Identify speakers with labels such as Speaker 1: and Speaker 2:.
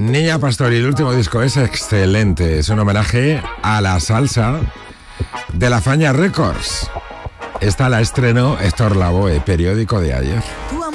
Speaker 1: Niña Pastori, el último disco es excelente. Es un homenaje a la salsa de la Fania Records. Esta la estrenó Héctor Lavoe, periódico de ayer.